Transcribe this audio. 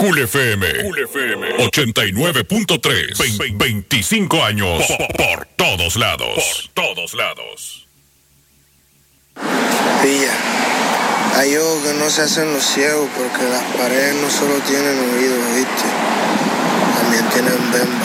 Cool FM 89.3. 25 años por todos lados. Pilla, hay ojos que no se hacen los ciegos porque las paredes no solo tienen oídos, ¿viste? También tienen bemba.